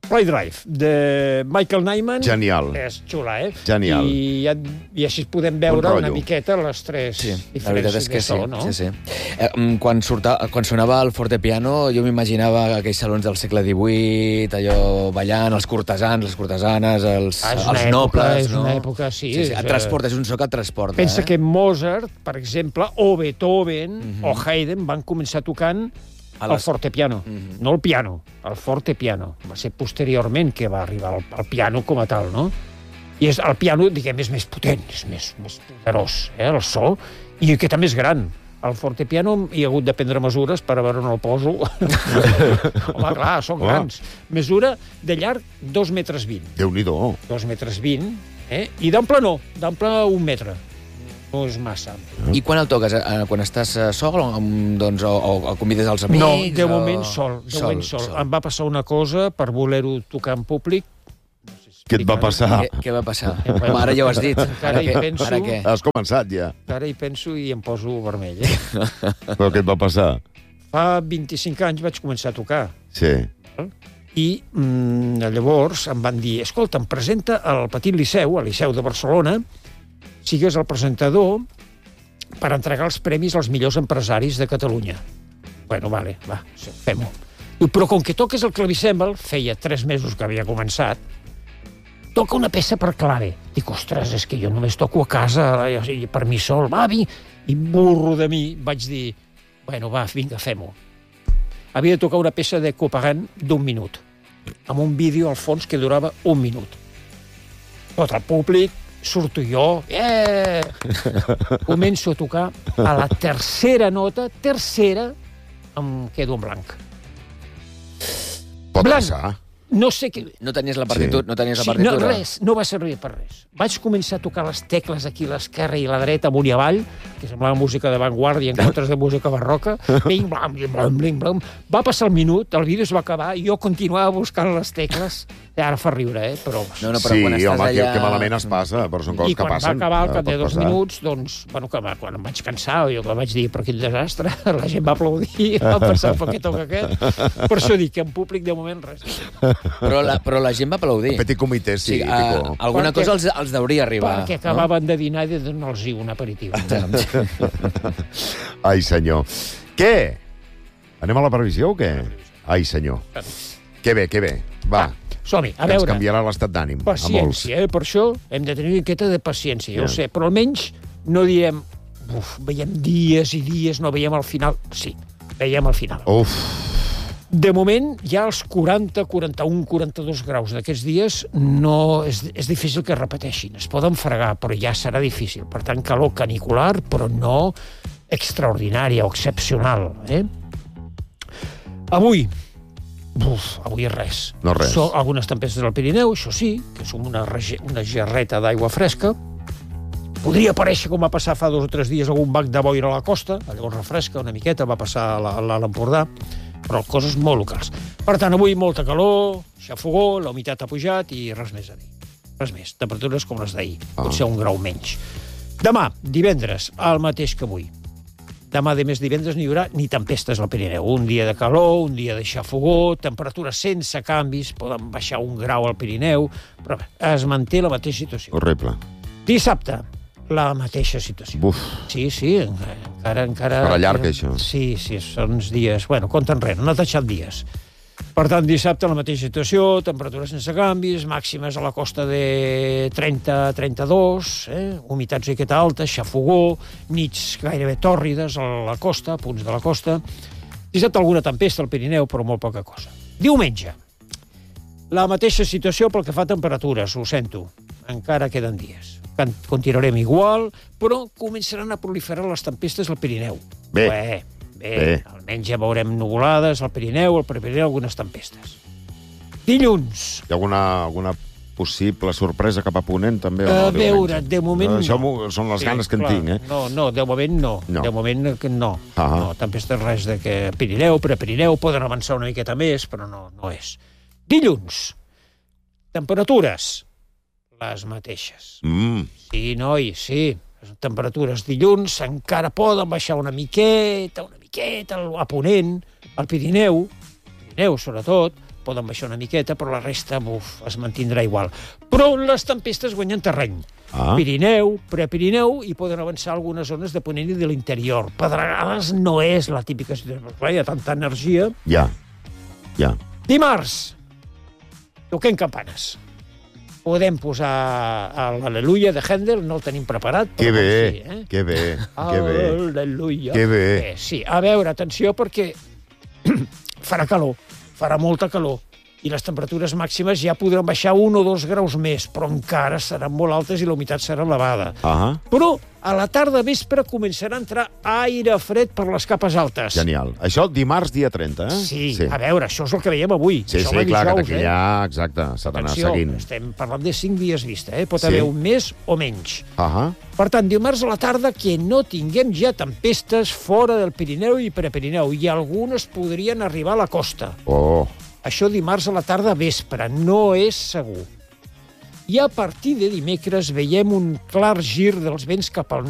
Fly Drive, de Michael Nyman. Genial. És xula, Genial. I així podem veure una miqueta les tres diferències de so, no? Sí. Quan sonava el fortepiano, jo m'imaginava aquells salons del segle XVIII, allò ballant, els cortesans, les cortesanes, els nobles, no? És una època, sí. Et transporta, és un so que et transporta. Pensa que Mozart, per exemple, o Beethoven o Haydn van començar tocant el fortepiano, no el piano, el fortepiano. Va ser posteriorment que va arribar al piano com a tal, no? I el piano, diguem, és més potent, és més poderós, el so, i que també és gran. Al fortepiano hi ha hagut de prendre mesures per a veure on el poso. Home, clar, són grans. Mesura de llarg 2,20 metres. Déu-n'hi-do. 2,20 metres, i d'ample no, d'ample 1 metre. No és massa. I quan el toques? Quan estàs sol o convides als amics? No, de moment sol. Em va passar una cosa per voler-ho tocar en públic. Què et va passar? Què va passar? Ara ja ho has dit. Encara hi penso. Has començat, ja. Encara hi penso i em poso vermell. Però què et va passar? Fa 25 anys vaig començar a tocar. Sí. I llavors em van dir, escolta, em presenta al Petit Liceu, al Liceu de Barcelona, sigues el presentador per entregar els premis als millors empresaris de Catalunya. Bueno, vale, va, fem-ho. Però com que toques el clavicèmbal, feia 3 mesos que havia començat, toca una peça per clave. Dic, ostres, és que jo només toco a casa, per mi sol, va, i burro de mi, vaig dir, bueno, va, vinga, fem-ho. Havia de tocar una peça de Couperin d'1 minut, amb un vídeo al fons que durava 1 minut. Tot el públic, surto jo, començo a tocar, a la tercera nota, em quedo en blanc. Pot passar. No sé què... No tenies la partitura? No, res, no va servir per res. Vaig començar a tocar les tecles aquí a l'esquerra i a la dreta, amunt i avall, que semblava música d'avantguàrdia en comptes de música barroca. Blim, blam, blam, blim, blam. Va passar el minut, el vídeo es va acabar, i jo continuava buscant les tecles. Ara fa riure, però... Sí, home, que malament es passa, però són coses que passen. I quan va acabar, al cap de 2 minuts, doncs, bueno, quan em vaig cansar, jo vaig dir, però quin desastre, la gent va aplaudir, va pensar, per què toca aquest? Per això dic que en públic, de moment, res. Però la gent va aplaudir. Petit comitè, sí. Alguna cosa els deuria arribar. Perquè acabaven de dinar i de donar-los un aperitiu. Ai, senyor. Què? Anem a la previsió o què? Ai, senyor. Que bé. Va. Som-hi, a veure. Ens canviarà l'estat d'ànim. Paciència, per això hem de tenir una miqueta de paciència, ja ho sé. Però almenys no diem, veiem dies i dies, no veiem al final. Sí, veiem al final. De moment, ja als 40, 41, 42 graus d'aquests dies no és difícil que es repeteixin. Es poden fregar, però ja serà difícil. Per tant, calor canicular, però no extraordinària o excepcional. Avui res. No res. Són algunes tempestes al Pirineu, això sí, que són una gerreta d'aigua fresca. Podria aparèixer, com va passar fa 2 o 3 dies, algun banc de boira a la costa, llavors refresca una miqueta, va passar a l'Empordà, però coses molt locals. Per tant, avui molta calor, xafogó, la humitat ha pujat i res més a dir. Res més. Temperatures com les d'ahir. Potser 1 grau menys. Demà, divendres, el mateix que avui. Demà, de més divendres, no hi haurà ni tempestes al Pirineu. Un dia de calor, un dia de xafogó, temperatures sense canvis, poden baixar 1 grau al Pirineu, però bé, es manté la mateixa situació. Horrible. Dissabte, la mateixa situació. Buf. Sí, encara... Farà llarg, això. Sí, són uns dies... Bueno, compta enrere, no ha deixat dies. Per tant, dissabte la mateixa situació, temperatures sense canvis, màximes a la costa de 30-32, humitats aquesta alta, xafogó, nits gairebé tòrrides a la costa, a punts de la costa. Dissabte alguna tempesta al Pirineu, però molt poca cosa. Diumenge, la mateixa situació pel que fa a temperatures, ho sento, encara queden dies. Continuarem igual, però començaran a proliferar les tempestes al Pirineu. Bé, almenys ja veurem nuvolades al Pirineu, al Prepirineu, algunes tempestes. Dilluns. Hi ha alguna possible sorpresa cap a Ponent, també? A veure, de moment no. Això són les ganes que en tinc, No, de moment no. De moment no. No, tempestes res de que Pirineu, Prepirineu, poden avançar una miqueta més, però no és. Dilluns. Temperatures. Les mateixes. Sí, noi, sí. Les temperatures dilluns encara poden baixar una miqueta a Ponent, al Pirineu sobretot, poden baixar una miqueta, però la resta, es mantindrà igual. Però les tempestes guanyen terreny. Pirineu, Prepirineu, i poden avançar algunes zones de Ponent i de l'interior. Pedregades no és la típica situació, perquè hi ha tanta energia. Ja. Dimarts, toquem campanes. Podem posar l'Al·leluia de Händel, no el tenim preparat. Que bé, sí, que bé, que bé. Al·leluia. Que bé. Sí, a veure, atenció, perquè farà calor, farà molta calor, i les temperatures màximes ja podran baixar 1 o 2 graus més, però encara seran molt altes i la humitat serà elevada. Però a la tarda vespre començarà a entrar aire fred per les capes altes. Genial. Això dimarts, dia 30, eh? Sí, a veure, això és el que veiem avui. Sí, això clar, que d'aquí ja, exacte, s'ha d'anar seguint. Estem parlant de 5 dies vista, pot haver un més o menys. Per tant, dimarts a la tarda que no tinguem ja tempestes fora del Pirineu i Prepirineu, i algunes podrien arribar a la costa. Això dimarts a la tarda vespre, no és segur. I a partir de dimecres veiem un clar gir dels vents cap al